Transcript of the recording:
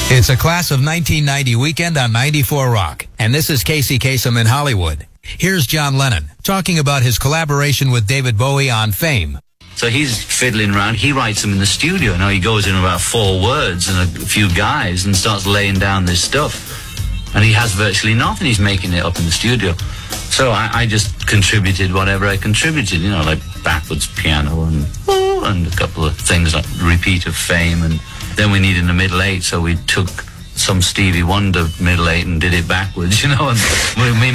It's a class of 1990 weekend on 94 Rock, and this is Casey Kasem in Hollywood. Here's John Lennon talking about his collaboration with David Bowie on Fame. So he's fiddling around. He writes them in the studio. Now he goes in about 4 words and a few guys and starts laying down this stuff. And he has virtually nothing. He's making it up in the studio. So I just contributed whatever I contributed, you know, like backwards piano and a couple of things like repeat of Fame. And then we needed a middle 8, so we took some Stevie Wonder middle 8 and did it backwards, you know. And me